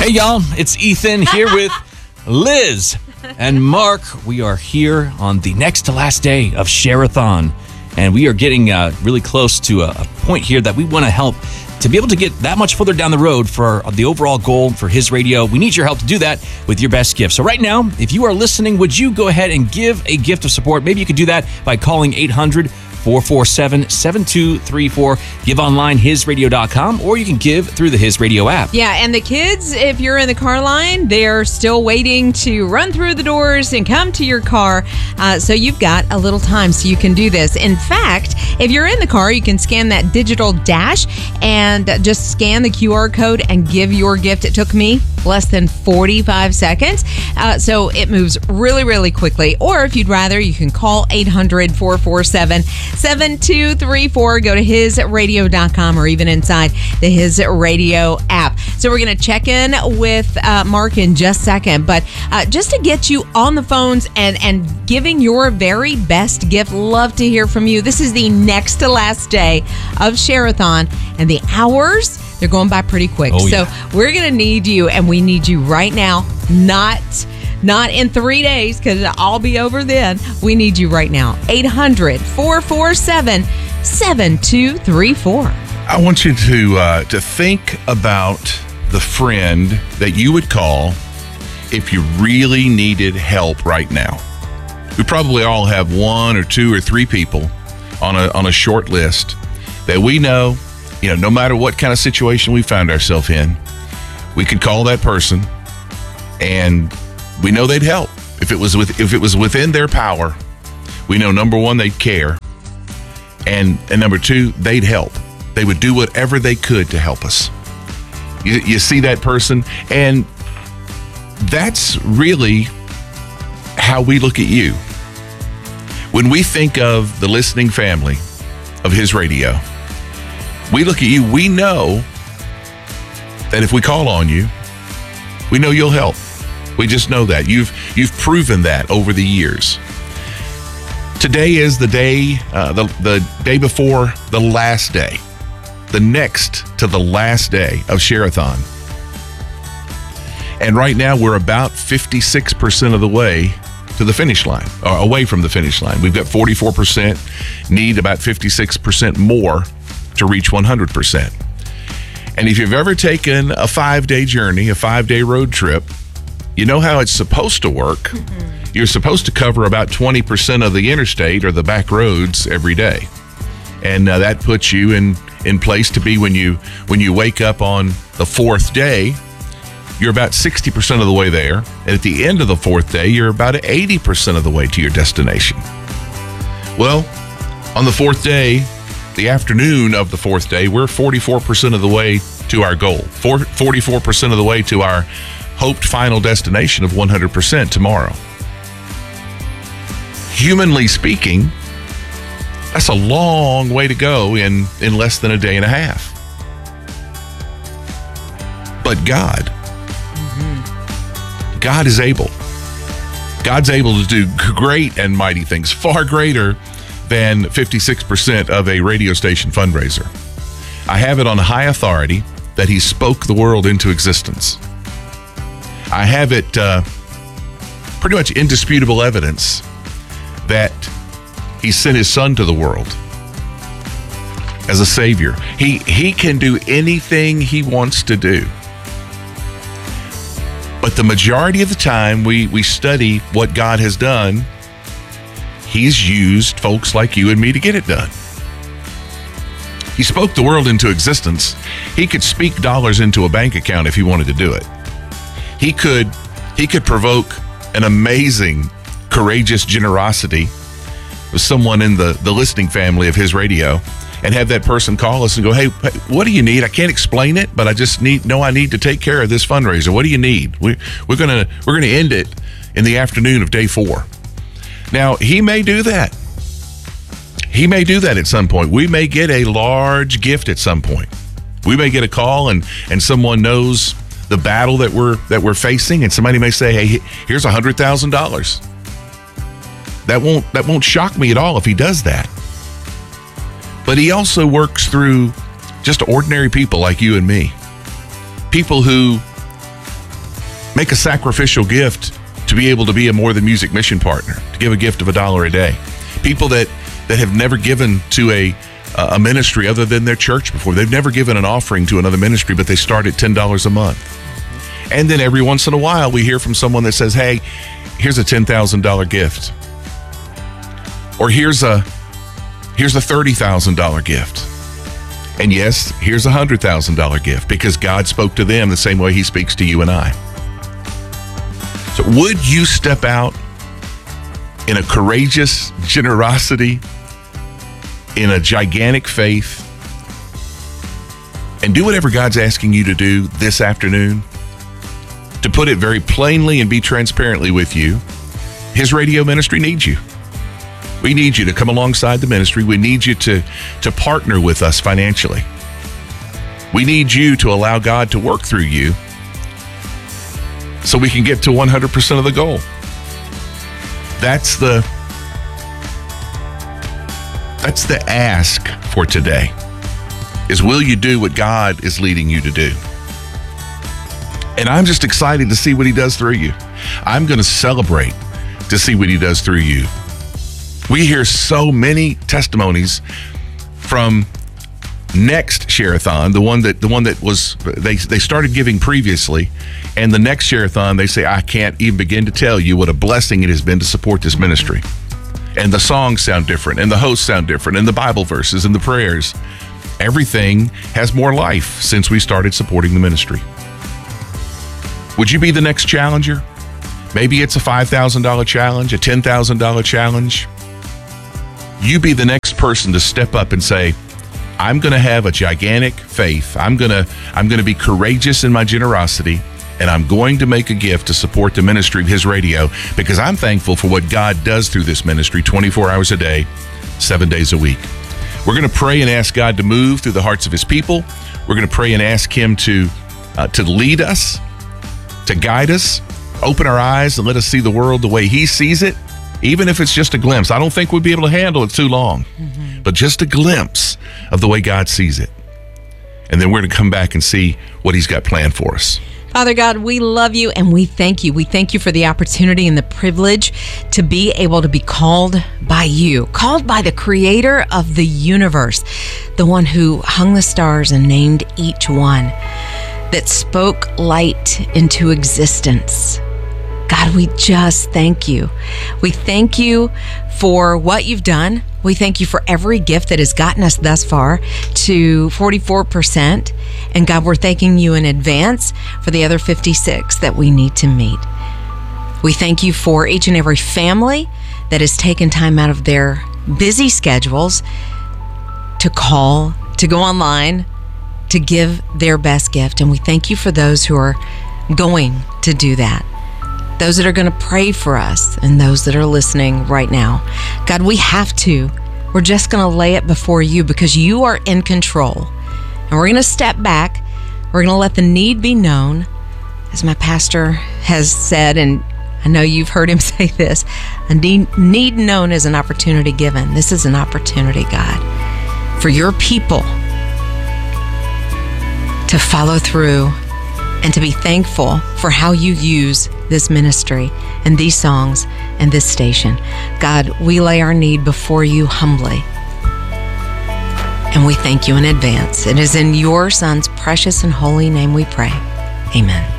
Hey, y'all, it's Ethan here with Liz and Mark. We are here on the next to last day of Share-a-thon, and we are getting really close to a point here that we want to help to be able to get that much further down the road for the overall goal for His Radio. We need your help to do that with your best gift. So right now, if you are listening, would you go ahead and give a gift of support? Maybe you could do that by calling 800-447-7234. Give online, hisradio.com, or you can give through the His Radio app. Yeah, and the kids, if you're in the car line, they're still waiting to run through the doors and come to your car. So you've got a little time so you can do this. In fact, if you're in the car, you can scan that digital dash and just scan the QR code and give your gift. It took me less than 45 seconds. So it moves really, really quickly. Or if you'd rather, you can call 800-447-7234. Go to hisradio.com or even inside the His Radio app. So we're going to check in with Mark in just a second. But just to get you on the phones and giving your very best gift, love to hear from you. This is the next to last day of Share-a-thon, and the hours, they're going by pretty quick. So we're going to need you, and we need you right now, not in 3 days, because I'll be over then. We need you right now. 800-447-7234. I want you to think about the friend that you would call if you really needed help right now. We probably all have one or two or three people on a short list that we know, no matter what kind of situation we found ourselves in, we could call that person and we know they'd help. If it was within their power, we know, number one, they'd care, and number two, they'd help. They would do whatever they could to help us. You see that person, and that's really how we look at you. When we think of the listening family of His Radio, we look at you, we know that if we call on you, we know you'll help. We just know that. You've proven that over the years. Today is the day, the day before the last day, the next to the last day of Share-a-thon. And right now we're about 56% of the way to the finish line, or away from the finish line. We've got 44%, need about 56% more to reach 100%. And if you've ever taken a 5-day journey, a 5-day road trip, you know how it's supposed to work. Mm-hmm. You're supposed to cover about 20% of the interstate or the back roads every day. And that puts you in place to be when you wake up on the 4th day, you're about 60% of the way there. And at the end of the 4th day, you're about 80% of the way to your destination. Well, on the 4th day, the afternoon of the 4th day, we're 44% of the way to our goal, 44% of the way to our hoped final destination of 100% tomorrow. Humanly speaking, that's a long way to go in less than a day and a half. But God, God is able. God's able to do great and mighty things, far greater than 56% of a radio station fundraiser. I have it on high authority that He spoke the world into existence. I have it pretty much indisputable evidence that He sent His Son to the world as a Savior. He can do anything He wants to do. But the majority of the time we study what God has done, He's used folks like you and me to get it done. He spoke the world into existence. He could speak dollars into a bank account if He wanted to do it. He could provoke an amazing, courageous generosity with someone in the listening family of His Radio and have that person call us and go, hey, what do you need? I can't explain it, but I just need to take care of this fundraiser. What do you need? We're gonna end it in the afternoon of day 4. Now, He may do that. He may do that at some point. We may get a large gift at some point. We may get a call and someone knows the battle that we're facing, and somebody may say, hey, here's $100,000. That won't shock me at all if He does that. But He also works through just ordinary people like you and me. People who make a sacrificial gift to be able to be a More Than Music mission partner, to give a gift of $1 a day. People that have never given to a ministry other than their church before. They've never given an offering to another ministry, but they start at $10 a month. And then every once in a while, we hear from someone that says, hey, here's a $10,000 gift. Or here's a $30,000 gift. And yes, here's a $100,000 gift, because God spoke to them the same way he speaks to you and I. So would you step out in a courageous generosity, in a gigantic faith, and do whatever God's asking you to do this afternoon? To put it very plainly and be transparently with you, his radio ministry needs you. We need you to come alongside the ministry. We need you to partner with us financially. We need you to allow God to work through you so we can get to 100% of the goal. That's the ask for today, is will you do what God is leading you to do? And I'm just excited to see what he does through you. I'm going to celebrate to see what he does through you. We hear so many testimonies from next Share-a-thon, the one that was they started giving previously, and the next Share-a-thon, they say, I can't even begin to tell you what a blessing it has been to support this ministry. And the songs sound different, and the hosts sound different, and the Bible verses and the prayers. Everything has more life since we started supporting the ministry. Would you be the next challenger? Maybe it's a $5,000 challenge, a $10,000 challenge. You be the next person to step up and say, I'm going to have a gigantic faith. I'm going to be courageous in my generosity, and I'm going to make a gift to support the ministry of his radio, because I'm thankful for what God does through this ministry 24 hours a day, 7 days a week. We're going to pray and ask God to move through the hearts of his people. We're going to pray and ask him to lead us, to guide us, open our eyes and let us see the world the way he sees it, even if it's just a glimpse. I don't think we'd be able to handle it too long, but just a glimpse of the way God sees it. And then we're going to come back and see what he's got planned for us. Father God, we love you and we thank you. We thank you for the opportunity and the privilege to be able to be called by you, called by the creator of the universe, the one who hung the stars and named each one, that spoke light into existence. God, we just thank you. We thank you for what you've done. We thank you for every gift that has gotten us thus far to 44%. And God, we're thanking you in advance for the other 56 that we need to meet. We thank you for each and every family that has taken time out of their busy schedules to call, to go online, to give their best gift. And we thank you for those who are going to do that, those that are going to pray for us, and those that are listening right now. God, we're just going to lay it before you, because you are in control. And we're going to step back. We're going to let the need be known. As my pastor has said, and I know you've heard him say this, a need known is an opportunity given. This is an opportunity, God, for your people to follow through and to be thankful for how you use this ministry and these songs and this station. God, we lay our need before you humbly, and we thank you in advance. It is in your Son's precious and holy name we pray. Amen.